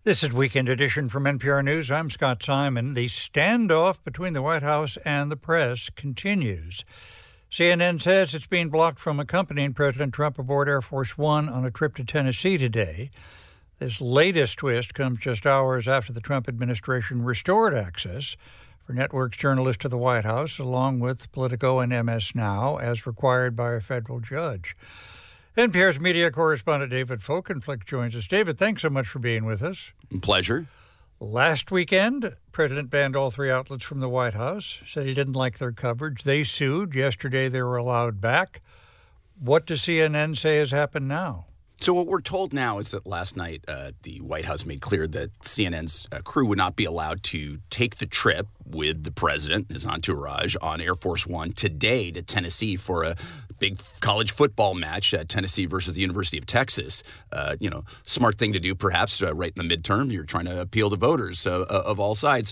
This is Weekend Edition from NPR News. I'm Scott Simon. The standoff between the White House and the press continues. CNN says it's being blocked from accompanying President Trump aboard Air Force One on a trip to Tennessee today. This latest twist comes just hours after the Trump administration restored access for networks journalists to the White House, along with Politico and MS Now, as required by a federal judge. NPR's media correspondent David Folkenflik joins us. David, thanks so much for being with us. Pleasure. Last weekend, President banned all three outlets from the White House, said he didn't like their coverage. They sued. Yesterday, they were allowed back. What does CNN say has happened now? So what we're told now is that last night the White House made clear that CNN's crew would not be allowed to take the trip with the president, his entourage, on Air Force One today to Tennessee for a big college football match, Tennessee versus the University of Texas. Smart thing to do, perhaps, right in the midterm. You're trying to appeal to voters of all sides.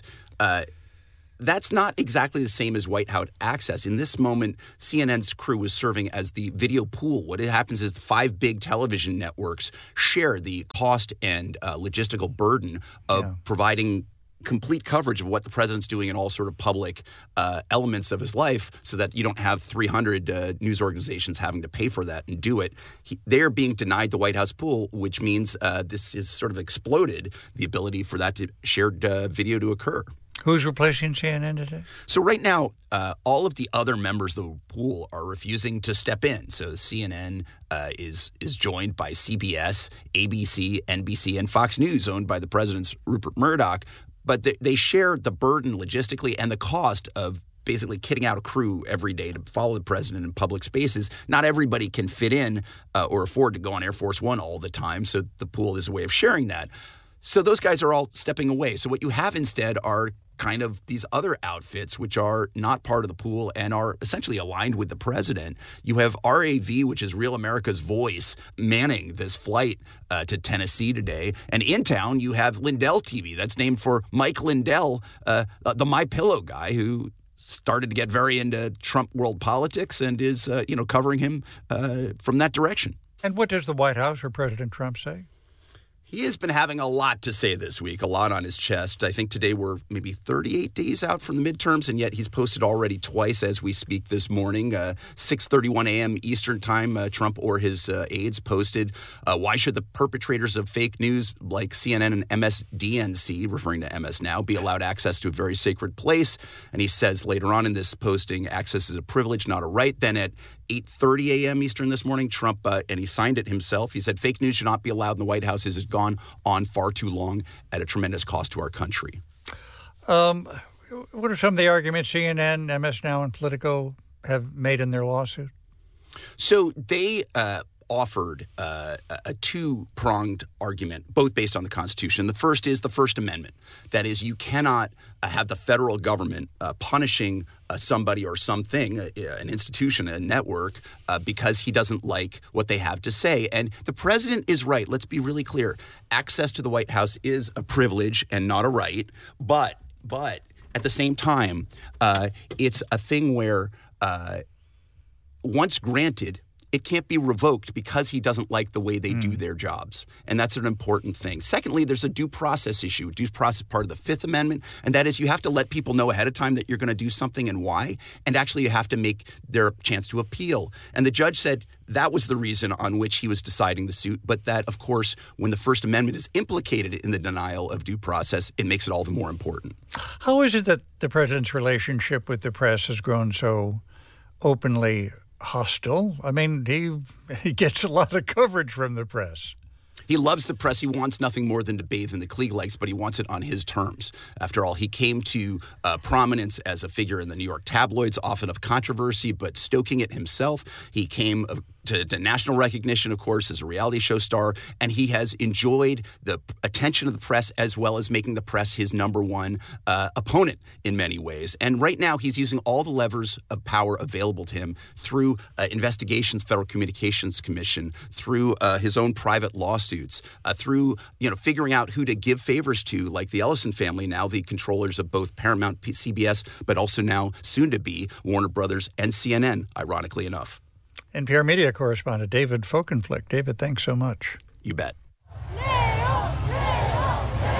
That's not exactly the same as White House access. In this moment, CNN's crew was serving as the video pool. What happens is the five big television networks share the cost and logistical burden of providing complete coverage of what the president's doing in all sort of public elements of his life, so that you don't have 300 news organizations having to pay for that and do it. They're being denied the White House pool, which means this is sort of exploded the ability for that shared video to occur. Who's replacing CNN today? So right now, all of the other members of the pool are refusing to step in. So CNN is joined by CBS, ABC, NBC, and Fox News, owned by the president's Rupert Murdoch. But they share the burden logistically and the cost of basically kitting out a crew every day to follow the president in public spaces. Not everybody can fit in or afford to go on Air Force One all the time. So the pool is a way of sharing that. So those guys are all stepping away. So what you have instead are kind of these other outfits, which are not part of the pool and are essentially aligned with the president. You have RAV, which is Real America's Voice, manning this flight to Tennessee today. And in town, you have Lindell TV. That's named for Mike Lindell, the MyPillow guy who started to get very into Trump world politics and is, covering him from that direction. And what does the White House or President Trump say? He has been having a lot to say this week, a lot on his chest. I think today we're maybe 38 days out from the midterms, and yet he's posted already twice as we speak this morning. 6:31 a.m. Eastern time, Trump or his aides posted, why should the perpetrators of fake news like CNN and MSDNC, referring to MS Now, be allowed access to a very sacred place? And he says later on in this posting, access is a privilege, not a right. Then at 8:30 a.m. Eastern this morning, Trump, and he signed it himself, he said fake news should not be allowed in the White House. It has gone on far too long at a tremendous cost to our country. What are some of the arguments CNN, MS Now, and Politico have made in their lawsuit? So they offered a two-pronged argument, both based on the Constitution. The first is the First Amendment. That is, you cannot have the federal government punishing somebody or something, an institution, a network, because he doesn't like what they have to say. And the president is right. Let's be really clear. Access to the White House is a privilege and not a right. But at the same time, it's a thing where once granted, it can't be revoked because he doesn't like the way they do their jobs. And that's an important thing. Secondly, there's a due process issue, due process part of the Fifth Amendment, and that is you have to let people know ahead of time that you're going to do something and why, and actually you have to make their chance to appeal. And the judge said that was the reason on which he was deciding the suit, but that, of course, when the First Amendment is implicated in the denial of due process, it makes it all the more important. How is it that the president's relationship with the press has grown so openly hostile? I mean, he gets a lot of coverage from the press. He loves the press. He wants nothing more than to bathe in the Klieg likes, but he wants it on his terms. After all, he came to prominence as a figure in the New York tabloids, often of controversy, but stoking it himself. He came to national recognition, of course, as a reality show star, and he has enjoyed the attention of the press as well as making the press his number one opponent in many ways. And right now, he's using all the levers of power available to him through investigations, Federal Communications Commission, through his own private lawsuits, through figuring out who to give favors to, like the Ellison family, now the controllers of both Paramount, CBS, but also now soon to be Warner Brothers and CNN, ironically enough. NPR media correspondent David Folkenflik. David, thanks so much. You bet. Leo, Leo, Leo.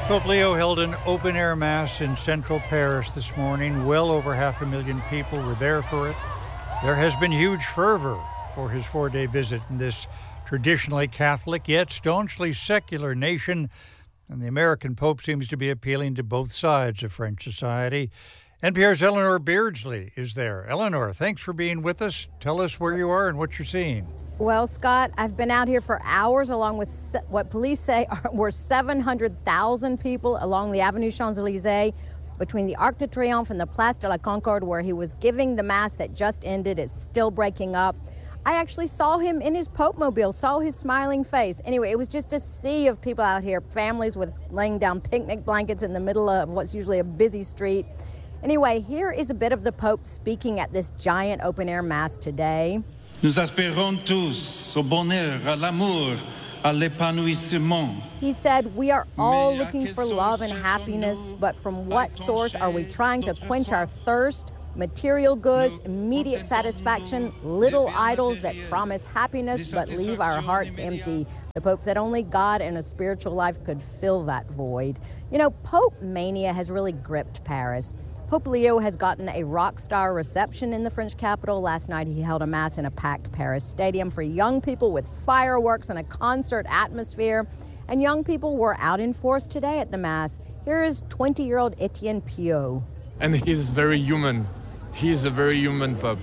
Pope Leo held an open-air mass in central Paris this morning. Well over 500,000 people were there for it. There has been huge fervor for his 4-day visit in this traditionally Catholic yet staunchly secular nation, and the American Pope seems to be appealing to both sides of French society. NPR's Eleanor Beardsley is there. Eleanor, thanks for being with us. Tell us where you are and what you're seeing. Well, Scott, I've been out here for hours along with what police say were 700,000 people along the Avenue Champs-Élysées between the Arc de Triomphe and the Place de la Concorde, where he was giving the mass that just ended. It's still breaking up. I actually saw him in his Pope-mobile, saw his smiling face. Anyway, it was just a sea of people out here, families with laying down picnic blankets in the middle of what's usually a busy street. Anyway, here is a bit of the Pope speaking at this giant open-air mass today. Nous aspirons tous au bonheur, à l'amour, à l'épanouissement. He said, we are all looking for love and happiness, but from what source are we trying to quench our thirst? Material goods, immediate satisfaction, little idols that promise happiness but leave our hearts empty. The Pope said only God and a spiritual life could fill that void. You know, Pope mania has really gripped Paris. Pope Leo has gotten a rock star reception in the French capital. Last night he held a mass in a packed Paris stadium for young people with fireworks and a concert atmosphere. And young people were out in force today at the mass. Here is 20-year-old Etienne Piot. And he's very human. He's a very human Pope.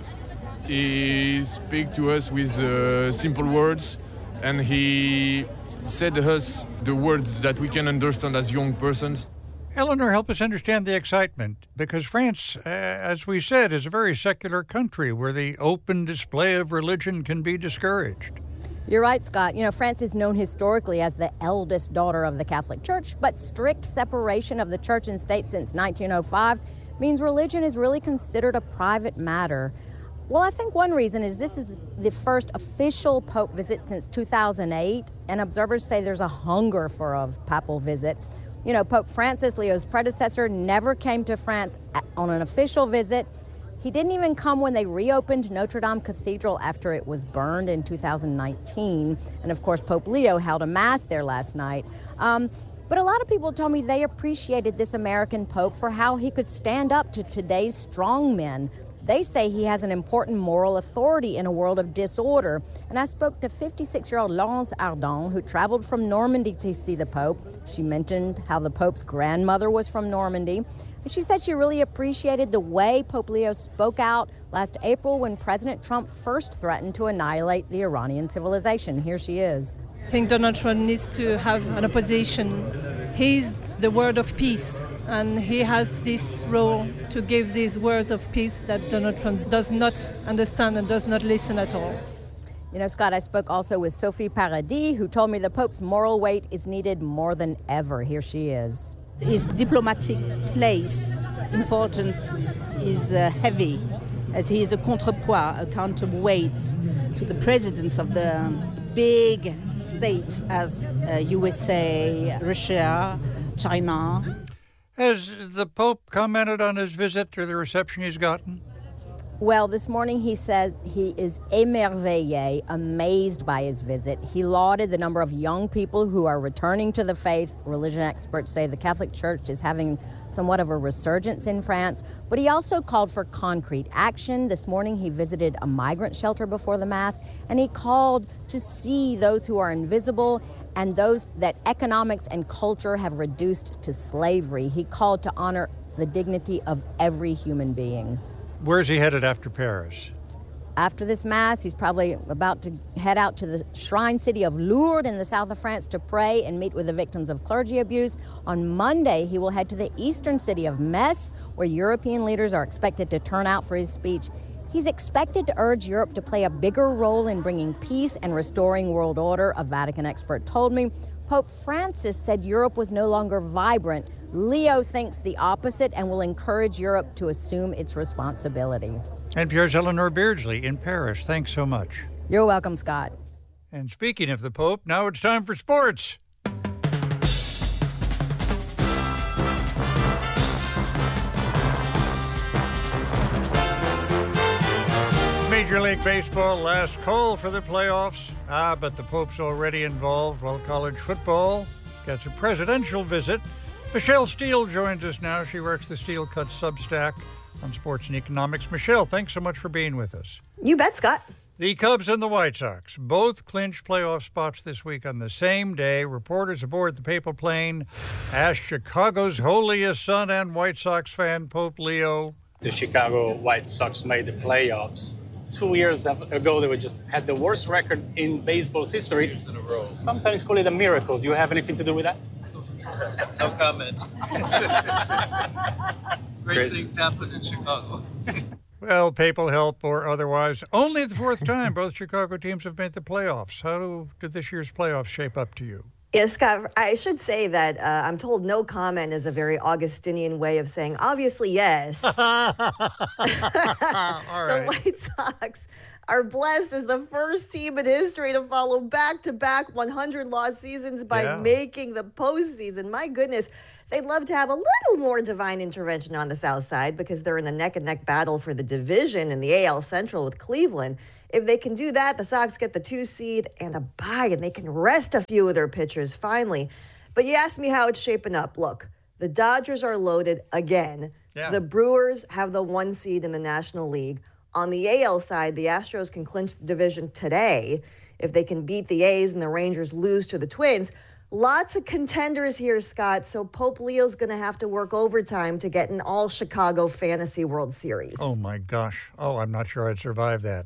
He speaks to us with simple words, and he said to us the words that we can understand as young persons. Eleanor, help us understand the excitement, because France, as we said, is a very secular country where the open display of religion can be discouraged. You're right, Scott. You know, France is known historically as the eldest daughter of the Catholic Church, but strict separation of the church and state since 1905 means religion is really considered a private matter. Well, I think one reason is this is the first official Pope visit since 2008, and observers say there's a hunger for a papal visit. You know, Pope Francis, Leo's predecessor, never came to France on an official visit. He didn't even come when they reopened Notre Dame Cathedral after it was burned in 2019. And of course, Pope Leo held a mass there last night. But a lot of people told me they appreciated this American Pope for how he could stand up to today's strong men. They say he has an important moral authority in a world of disorder. And I spoke to 56-year-old Laurence Ardon, who traveled from Normandy to see the Pope. She mentioned how the Pope's grandmother was from Normandy. And she said she really appreciated the way Pope Leo spoke out last April when President Trump first threatened to annihilate the Iranian civilization. Here she is. I think Donald Trump needs to have an opposition. He's the word of peace, and he has this role to give these words of peace that Donald Trump does not understand and does not listen at all. You know, Scott, I spoke also with Sophie Paradis, who told me the Pope's moral weight is needed more than ever. Here she is. His diplomatic place, importance is heavy, as he is a contrepoids, a counterweight to the presidents of the big states as USA, Russia, China. Has the Pope commented on his visit or the reception he's gotten? Well, this morning he said he is émerveillé, amazed by his visit. He lauded the number of young people who are returning to the faith. Religion experts say the Catholic Church is having somewhat of a resurgence in France. But he also called for concrete action. This morning he visited a migrant shelter before the Mass, and he called to see those who are invisible and those that economics and culture have reduced to slavery. He called to honor the dignity of every human being. Where's he headed after Paris? After this Mass, he's probably about to head out to the shrine city of Lourdes in the south of France to pray and meet with the victims of clergy abuse. On Monday, he will head to the eastern city of Metz, where European leaders are expected to turn out for his speech. He's expected to urge Europe to play a bigger role in bringing peace and restoring world order, a Vatican expert told me. Pope Francis said Europe was no longer vibrant. Leo thinks the opposite and will encourage Europe to assume its responsibility. NPR's Eleanor Beardsley in Paris. Thanks so much. You're welcome, Scott. And speaking of the Pope, now it's time for sports. Major League Baseball last call for the playoffs. But the Pope's already involved, while college football gets a presidential visit Michelle Steele joins us now. She writes the Steel Cut Substack on sports and economics. Michelle, thanks so much for being with us. You bet, Scott. The Cubs and the White Sox both clinched playoff spots this week on the same day. Reporters aboard the Papal Plane asked Chicago's holiest son and White Sox fan, Pope Leo. The Chicago White Sox made the playoffs. 2 years ago, they had the worst record in baseball's history. 2 years in a row. Sometimes call it a miracle. Do you have anything to do with that? No comment. Great things happen in Chicago. Well, papal help or otherwise, only the fourth time both Chicago teams have made the playoffs. How did this year's playoffs shape up to you? Yes, Scott, I should say that I'm told no comment is a very Augustinian way of saying, obviously, yes. All right. The White Sox are blessed as the first team in history to follow back-to-back 100-loss seasons by making the postseason. My goodness, they'd love to have a little more divine intervention on the South Side because they're in a neck-and-neck battle for the division in the AL Central with Cleveland. If they can do that, the Sox get the 2 seed and a bye, and they can rest a few of their pitchers finally. But you asked me how it's shaping up. Look, the Dodgers are loaded again. Yeah. The Brewers have the 1 seed in the National League. On the AL side, the Astros can clinch the division today if they can beat the A's and the Rangers lose to the Twins. Lots of contenders here, Scott, so Pope Leo's going to have to work overtime to get an all-Chicago Fantasy World Series. Oh, my gosh. Oh, I'm not sure I'd survive that.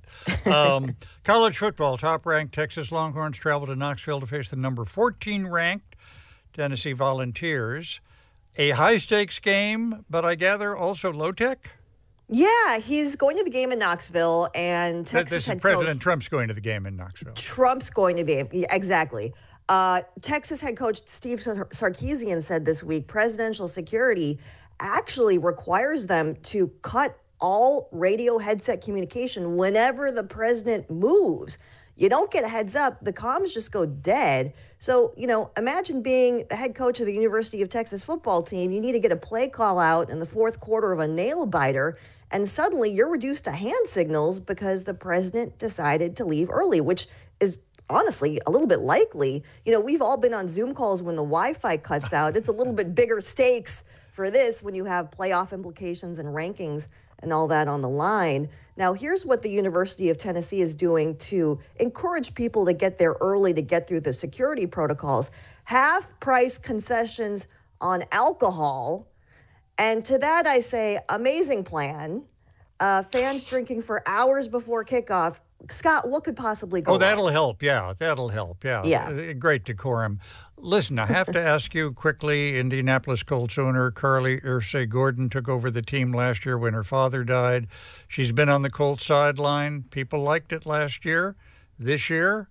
College football, top-ranked Texas Longhorns travel to Knoxville to face the number 14-ranked Tennessee Volunteers. A high-stakes game, but I gather also low-tech? Yeah, he's going to the game in Knoxville, and Texas This is President Trump's going to the game in Knoxville. Trump's going to the game, yeah, exactly. Texas head coach Steve Sarkisian said this week presidential security actually requires them to cut all radio headset communication whenever the president moves. You don't get a heads up, the comms just go dead. So, imagine being the head coach of the University of Texas football team. You need to get a play call out in the fourth quarter of a nail biter, and suddenly you're reduced to hand signals because the president decided to leave early, which is honestly a little bit likely. We've all been on Zoom calls when the Wi-Fi cuts out. It's a little bit bigger stakes for this when you have playoff implications and rankings and all that on the line. Now, here's what the University of Tennessee is doing to encourage people to get there early to get through the security protocols. Half-price concessions on alcohol. And to that, I say, amazing plan. Fans drinking for hours before kickoff. Scott, what could possibly go wrong? That'll help. Yeah, that'll help. Yeah. Great decorum. Listen, I have to ask you quickly, Indianapolis Colts owner Carly Ursay-Gordon took over the team last year when her father died. She's been on the Colts sideline. People liked it last year. This year,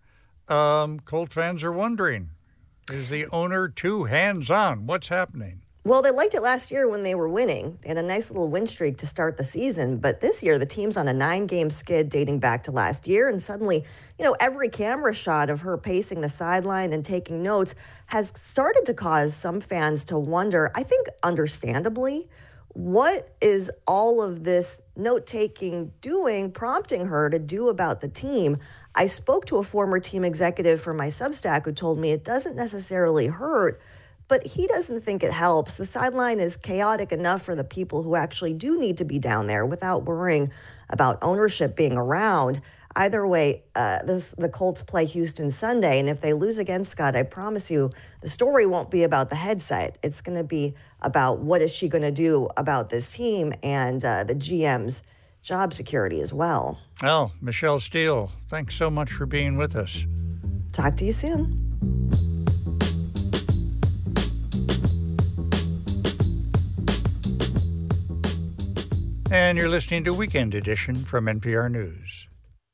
Colt fans are wondering, is the owner too hands-on? What's happening? Well, they liked it last year when they were winning. They had a nice little win streak to start the season. But this year, the team's on a 9-game skid dating back to last year. And suddenly, every camera shot of her pacing the sideline and taking notes has started to cause some fans to wonder, I think understandably, what is all of this note-taking doing, prompting her to do about the team? I spoke to a former team executive for my Substack who told me it doesn't necessarily hurt, but he doesn't think it helps. The sideline is chaotic enough for the people who actually do need to be down there without worrying about ownership being around. Either way, the Colts play Houston Sunday, and if they lose again, Scott, I promise you, the story won't be about the headset. It's going to be about what is she going to do about this team and the GM's job security as well. Well, Michelle Steele, thanks so much for being with us. Talk to you soon. And you're listening to Weekend Edition from NPR News.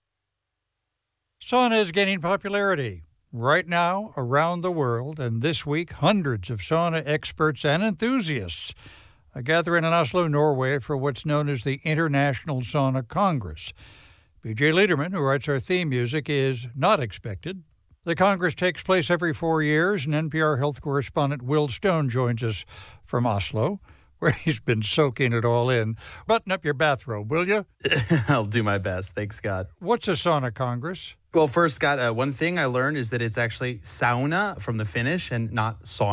Sauna is gaining popularity right now around the world, and this week, hundreds of sauna experts and enthusiasts are gathering in Oslo, Norway for what's known as the International Sauna Congress. BJ Liederman, who writes our theme music, is not expected. The Congress takes place every 4 years, and NPR health correspondent Will Stone joins us from Oslo, where he's been soaking it all in. Button up your bathrobe, will you? I'll do my best. Thanks, Scott. What's a sauna congress? Well, first, Scott, one thing I learned is that it's actually sauna from the Finnish and not sauna.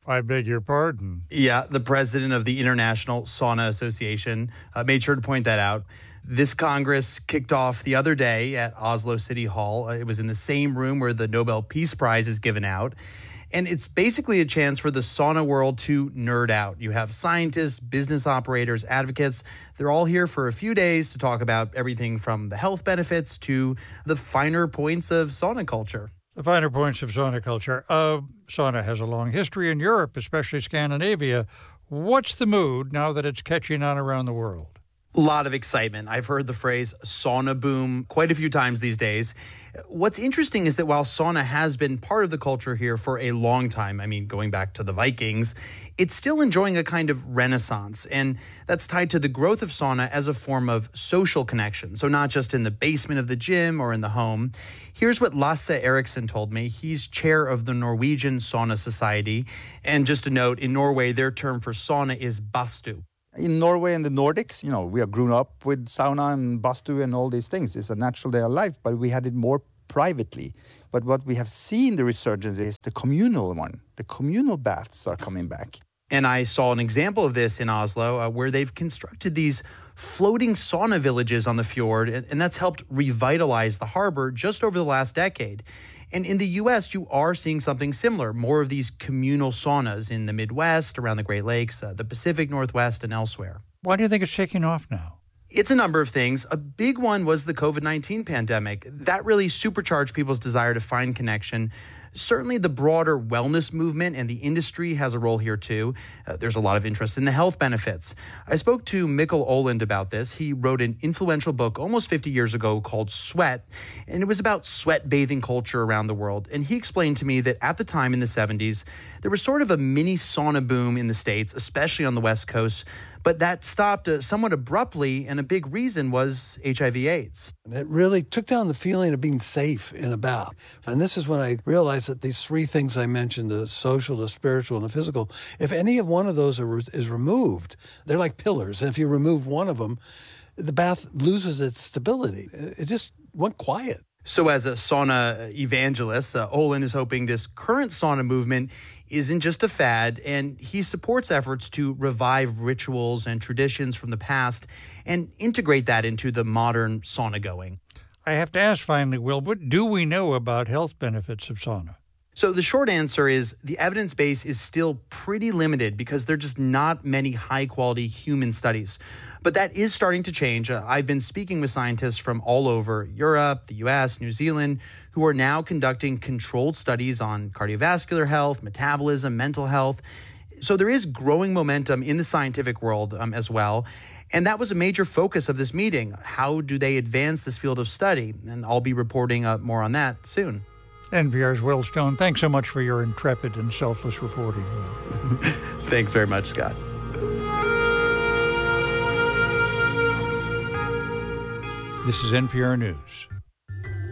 I beg your pardon. Yeah, the president of the International Sauna Association made sure to point that out. This Congress kicked off the other day at Oslo City Hall. It was in the same room where the Nobel Peace Prize is given out. And it's basically a chance for the sauna world to nerd out. You have scientists, business operators, advocates. They're all here for a few days to talk about everything from the health benefits to the finer points of sauna culture. The finer points of sauna culture. Sauna has a long history in Europe, especially Scandinavia. What's the mood now that it's catching on around the world? A lot of excitement. I've heard the phrase sauna boom quite a few times these days. What's interesting is that while sauna has been part of the culture here for a long time, I mean, going back to the Vikings, it's still enjoying a kind of renaissance. And that's tied to the growth of sauna as a form of social connection. So not just in the basement of the gym or in the home. Here's what Lasse Eriksson told me. He's chair of the Norwegian Sauna Society. And just a note, in Norway, their term for sauna is bastu. In Norway and the Nordics, we are grown up with sauna and bastu and all these things. It's a natural day of life, but we had it more privately. But what we have seen the resurgence is the communal one. The communal baths are coming back. And I saw an example of this in Oslo where they've constructed these floating sauna villages on the fjord, and that's helped revitalize the harbor just over the last decade. And in the U.S., you are seeing something similar, more of these communal saunas in the Midwest, around the Great Lakes, the Pacific Northwest, and elsewhere. Why do you think it's taking off now? It's a number of things. A big one was the COVID-19 pandemic. That really supercharged people's desire to find connection. Certainly the broader wellness movement and the industry has a role here too. There's a lot of interest in the health benefits. I spoke to Mikkel Oland about this. He wrote an influential book almost 50 years ago called Sweat, and it was about sweat bathing culture around the world. And he explained to me that at the time in the 70s, there was sort of a mini sauna boom in the States, especially on the West Coast. But that stopped somewhat abruptly, and a big reason was HIV/AIDS. It really took down the feeling of being safe in a bath. And this is when I realized that these three things I mentioned, the social, the spiritual, and the physical, if any of one of those is removed, they're like pillars. And if you remove one of them, the bath loses its stability. It just went quiet. So as a sauna evangelist, Olin is hoping this current sauna movement isn't just a fad, and he supports efforts to revive rituals and traditions from the past and integrate that into the modern sauna going. I have to ask finally, Will, what do we know about health benefits of sauna? So the short answer is the evidence base is still pretty limited because there are just not many high-quality human studies. But that is starting to change. I've been speaking with scientists from all over Europe, the U.S., New Zealand, who are now conducting controlled studies on cardiovascular health, metabolism, mental health. So there is growing momentum in the scientific world as well. And that was a major focus of this meeting. How do they advance this field of study? And I'll be reporting more on that soon. NPR's Will Stone, thanks so much for your intrepid and selfless reporting. Thanks very much, Scott. This is NPR News.